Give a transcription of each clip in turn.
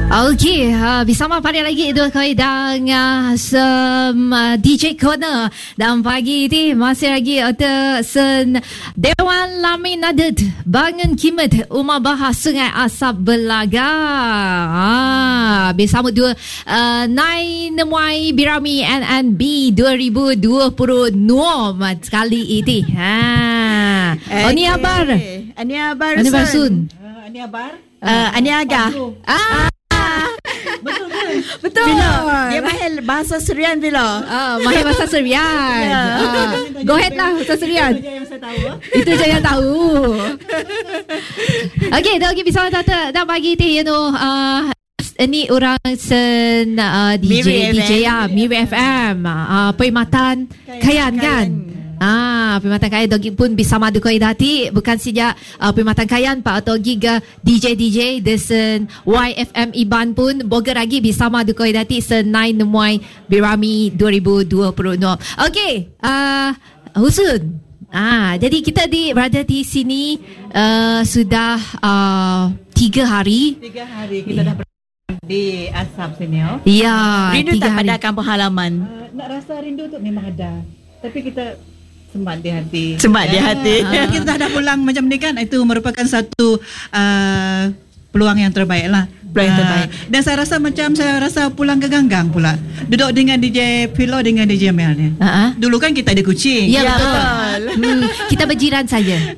Okey, bersama pada lagi Idul Qaidang DJ Corner dan pagi ini masih lagi ada sen Dewan Laminadet Bangun Kimet Umar Bahar Sungai Asap Belaga. Bersama dua Nai Nemuai Birami NNB 2020 kali ini. Ani abar. Ani abar. Ani Barsun. Ani abar. Ani Aga. Betul. Bila dia mahir bahasa Serian bila. Mahir bahasa Serian. Go ahead lah bahasa Serian. Itu je yang saya tahu. Itu je yang tahu. Okey, dah pergi bisa dah pagi ni ini orang sen DJ ya Miri FM Perkhidmatan Kayan kan. Perkhidmatan Kayan dogi pun bisa madu kau idati bukan saja Perkhidmatan Kayan pak atau giga DJ desen YFM Iban pun boga lagi bisa madu kau idati sen 9 Nemuai Birami 2020. Okey, Husun. Jadi kita berada di sini sudah 3 hari. 3 hari kita dah di Asap sini. Ya, rindu tak hari. pada kampung halaman? Nak rasa rindu tu memang ada. Tapi kita sempat di hati. Kita dah pulang macam ni kan, itu merupakan satu peluang yang terbaik lah. Dan saya rasa pulang ke Ganggang pula. Duduk dengan DJ Philo dengan DJ Mel ni. Dulu kan kita di Kuching. Ya, betul. Kita berjiran saja.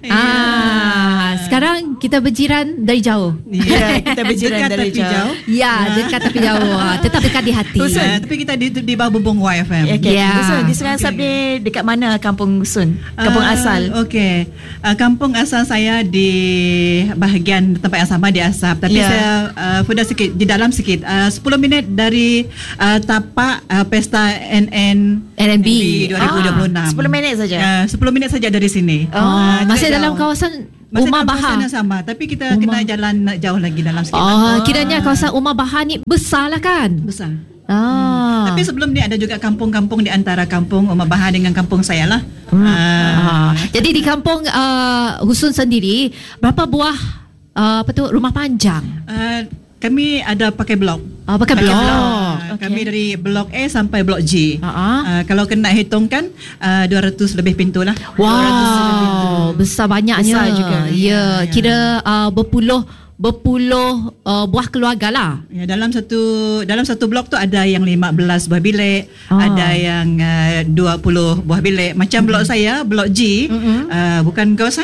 Sekarang kita berjiran dari jauh. Ya, kita berjiran dari jauh. Ya, dekat tapi jauh. Tetap dekat di hati. Tapi kita di bawah bumbung YFM. Okay. Ya. Usun, di Sungai Asap ni dekat mana kampung Usun? Kampung asal. Okey. Kampung asal saya di bahagian tempat yang sama di Asap. Tapi saya sudah sikit di dalam sikit 10 minit dari tapak pesta NNB 2026. 10 minit saja. 10 minit saja dari sini. Masih dalam kawasan Umar Bahar. Masih sama, tapi kita kena jalan jauh lagi dalam sikit. Kiranya kawasan Umar Bahar ni besar lah kan? Besar. Tapi sebelum ni ada juga kampung-kampung di antara kampung Umar Bahar dengan kampung saya lah. Jadi di kampung Husun sendiri berapa buah rumah panjang? Kami ada pakai blok. Pakai blok. Kami dari blok A sampai blok G. Kalau kena hitungkan 200 lebih pintu lah. Wow, besar banyaknya. Besar juga. Ya, kira berpuluh buah keluarga lah. Ya, dalam satu blok tu ada yang 15 buah bilik, ada yang 20 buah bilik. Macam blok saya, blok G, bukan kos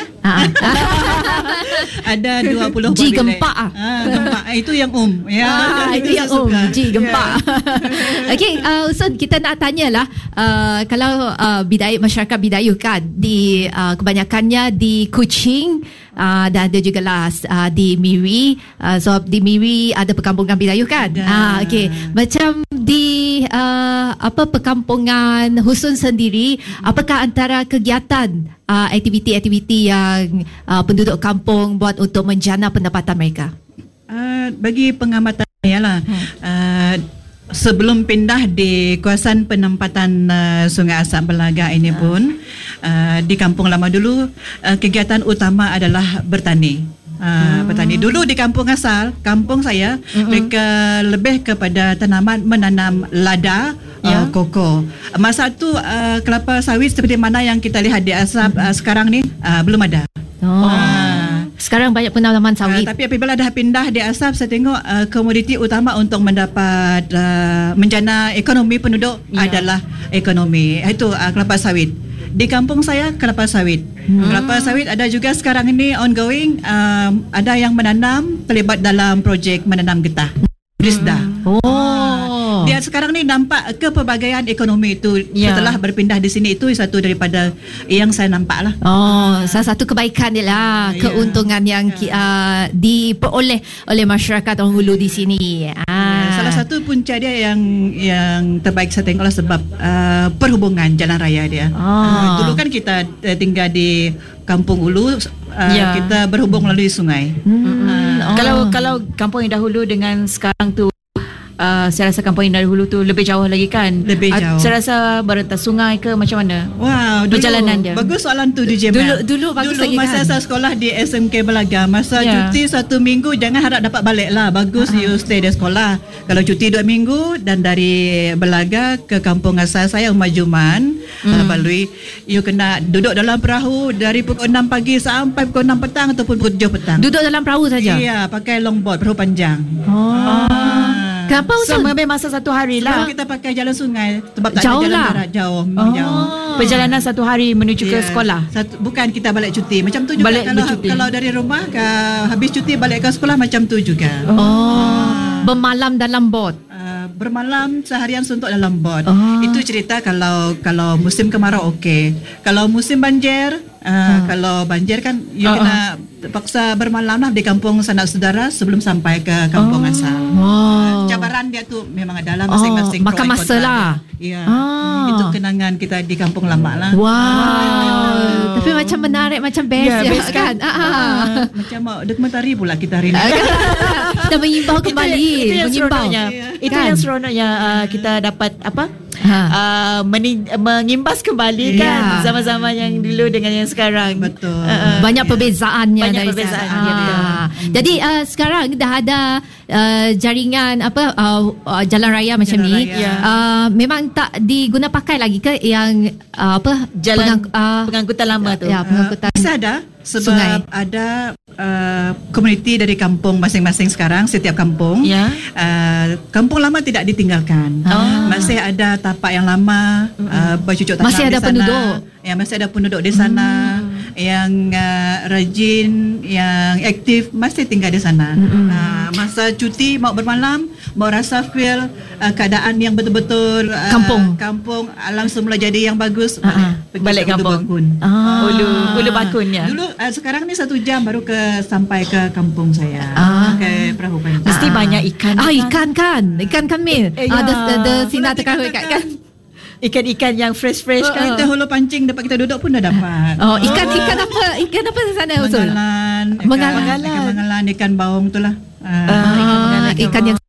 ada 20 buah G bilik. gempak gempak. Itu yang itu yang G gempak. Okey, Usun, kita nak tanyalah kalau masyarakat Bidayuh kan di kebanyakannya di Kuching dan ada juga lah di Miri. So di Miri ada perkampungan Bidayuh kan? Okey. Macam di perkampungan Husun sendiri, apakah antara kegiatan aktiviti-aktiviti yang penduduk kampung buat untuk menjana pendapatan mereka? Bagi pengamatan saya lah, sebelum pindah di kawasan penempatan Sungai Asap Belaga ini pun di kampung lama dulu kegiatan utama adalah bertani. Bertani dulu di kampung asal, kampung saya mereka lebih kepada tanaman menanam lada, koko. Masa tu kelapa sawit seperti mana yang kita lihat di Asap sekarang ni belum ada. Sekarang banyak penanaman sawit. Tapi apabila dah pindah di Asap, saya tengok komoditi utama untuk mendapat menjana ekonomi penduduk adalah ekonomi. Itu kelapa sawit. Di kampung saya kelapa sawit. Kelapa sawit ada juga sekarang ini ongoing, ada yang menanam, terlibat dalam projek menanam getah. Risda. Dia sekarang ni nampak kepelbagaian ekonomi itu setelah berpindah di sini, itu satu daripada yang saya nampak lah. Salah satu kebaikan dia lah, keuntungan yang diperoleh oleh masyarakat orang Hulu di sini. Salah satu punca dia yang terbaik saya tengoklah sebab perhubungan jalan raya dia. Dulu kan kita tinggal di Kampung Ulu, kita berhubung melalui sungai. Kalau kampung yang dahulu dengan sekarang tu saya rasa kampung Indah Hulu tu lebih jauh lagi kan? Lebih jauh. Saya rasa berentas sungai ke macam mana? Wow, perjalanan dia. Bagus soalan tu DJ Mel. Dulu bagus lagi masa kan? saya sekolah di SMK Belaga, masa cuti 1 minggu jangan harap dapat balik lah. Bagus you stay di sekolah. Kalau cuti 2 minggu dan dari Belaga ke kampung asal saya Umar Juman, Balui, you kena duduk dalam perahu dari pukul 6 pagi sampai pukul 6 petang ataupun pukul 7 petang. Duduk dalam perahu saja? Ya, pakai longboard, perahu panjang. Kenapa Usun? Memang masa 1 hari lah. Sebab kita pakai jalan sungai sebab tak Jauh ada jalan lah. darat, jauh. Perjalanan 1 hari menuju ke sekolah. Bukan kita balik cuti. Macam tu juga Balik bercuti. kalau dari rumah habis cuti balik ke sekolah macam tu juga. Bermalam dalam bot. Bermalam seharian suntuk dalam bot. Itu cerita kalau musim kemarau okey. Kalau musim banjir, kalau banjir kan you kena terpaksa bermalam lah di kampung sanak saudara sebelum sampai ke kampung asal. Cabaran dia tu memang adalah masing-masing makan pro and masa kontra lah. dia. Itu kenangan kita di kampung lama lah. Wow. Tapi macam menarik, macam best best kan? Macam dokumentari pula kita hari ni. Kita mengimbau kembali. Itu yang mengimbau. seronoknya. Itu Kan? yang seronoknya kita dapat mengimbas kembali kan zaman-zaman yang dulu dengan yang sekarang. Betul. Banyak perbezaannya. Banyak dari perbezaan, sana. betul. Jadi sekarang dah ada jaringan jalan raya macam Jalan ni. raya. Memang tak diguna pakai lagi ke yang Jalan pengangkutan lama tu. Ya, pengangkutan. Masih ada sebab sungai. ada komuniti dari kampung masing-masing sekarang, setiap kampung. Ya. Kampung lama tidak ditinggalkan. Masih ada tapak yang lama, bercucuk tanam Masih ada di sana. penduduk. Ya, masih ada penduduk di sana yang rajin, yang aktif masih tinggal di sana. Masa cuti mau bermalam, mau rasa feel keadaan yang betul-betul kampung langsung mulai jadi yang bagus. Balik ke Ulu kampung. Bakun. Ulu Bakunnya. Dulu sekarang ni 1 jam baru sampai ke kampung saya. Ke perahu panjang. Mesti banyak ikan. Ikan kan? Ikan kan Mil? Ada sinar tekan kan? Ikan-ikan yang fresh-fresh kan. Kita hulu pancing dapat kita duduk pun dah dapat. Ikan apa? Ikan apa di sana Usul? Mengalan, ikan baung tu lah. Ikan yang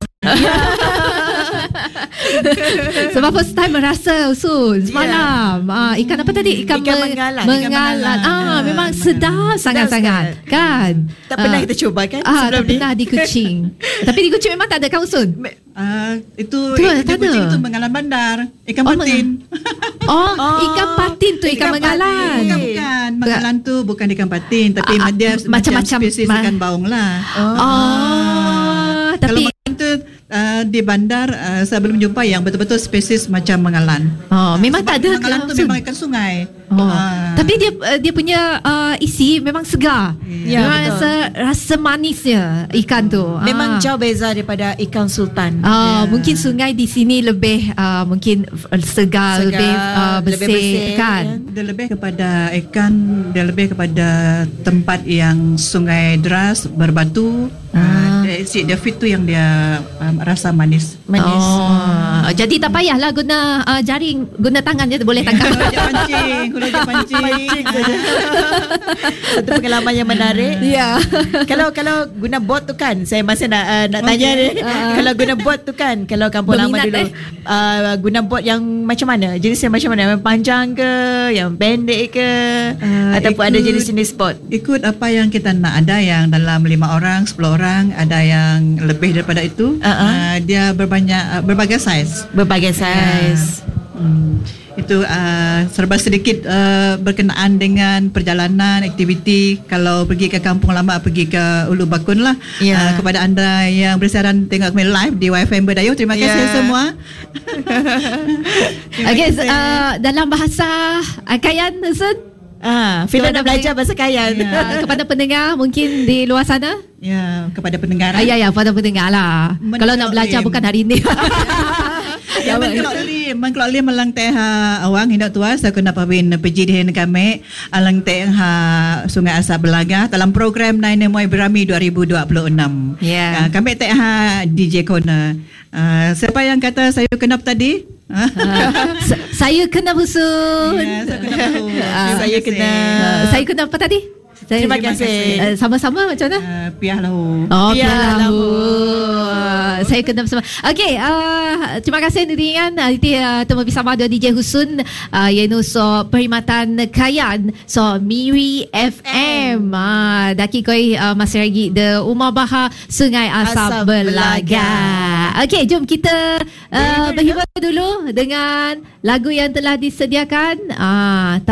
sebab first time merasa Usul semalam ikan apa tadi? Ikan mengalan. Memang sedap sangat-sangat kan? Tak pernah kita cuba kan tak sebelum ni. pernah di Kuching. Tapi di Kuching memang tak ada kan Usul? Itu Tu, di tak Kuching ada. tu mengalan bandar. Ikan patin. Ikan patin tu ikan mengalan. Bukan. Mengalan tu bukan ikan patin, tapi dia macam-macam spesies ikan baung lah. Kalau Tapi mengalan tu di bandar saya belum jumpa yang betul-betul spesies macam mengalan. memang Sebab tak ada mengalan tu Usul. memang ikan sungai. Tapi dia punya isi memang segar. Ya, Memang betul. rasa manisnya ikan tu. Memang jauh beza daripada ikan sultan. Mungkin sungai di sini lebih mungkin segar, lebih bersih kan. Dia lebih kepada ikan, dia lebih kepada tempat yang sungai deras berbatu. Dia fit tu yang dia rasa manis. Jadi tak payahlah guna jaring, guna tangan je boleh tangkap. Kalau je pancing saja. Satu pengalaman yang menarik. Ya. Kalau guna bot tu kan, saya masih nak tanya ni. Kalau guna bot tu kan, kalau kampung lama Berminat, dulu guna bot yang macam mana? Jenis yang macam mana? Yang panjang ke, yang pendek ke, ataupun ada jenis-jenis bot? Ikut apa yang kita nak. Ada yang dalam 5 orang, 10 orang, ada yang lebih daripada itu. Dia berbagai saiz. Berbagai saiz. Itu serba sedikit berkenaan dengan perjalanan, aktiviti. Kalau pergi ke kampung lama, pergi ke Ulu Bakun lah. Kepada anda yang bersiaran tengok kami live di YFM Berdayuh, terima kasih semua. Okay, dalam bahasa Kayan Usul, Fila nak belajar bahasa Kayan. kepada pendengar mungkin di luar sana. Ya, kepada pendengar. Ya, pada pendengar lah. Kalau nak belajar bukan hari ini. Ya, mengkelok li melang teh awang hendak tua saya kena pawin pergi di kami alang teh Sungai Asap Belaga dalam program Nine Moy Berami 2026. Kami teh DJ Corner. Siapa yang kata saya kenap tadi? Saya kena Usul. Saya kena. Saya kena apa tadi? Terima kasih. Sama-sama macam mana? Piah lahu. Piah lahu. Saya kena bersama. Okey, terima kasih dengan temu bersama dengan DJ Husun iaitu so perkhidmatan kayan so Miri FM. Daki koi masih lagi de Umar Bahar Sungai Asam Belaga. Okey, jom kita berhibur dulu dengan lagu yang telah disediakan.